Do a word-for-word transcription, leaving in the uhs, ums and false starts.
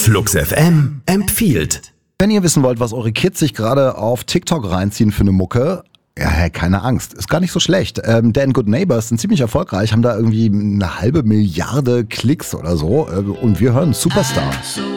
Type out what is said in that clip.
Flux F M empfiehlt. Wenn ihr wissen wollt, was eure Kids sich gerade auf TikTok reinziehen für eine Mucke, ja, hey, keine Angst, ist gar nicht so schlecht. Ähm, Dan Good Neighbors sind ziemlich erfolgreich, haben da irgendwie eine halbe Milliarde Klicks oder so. Äh, und wir hören Superstar.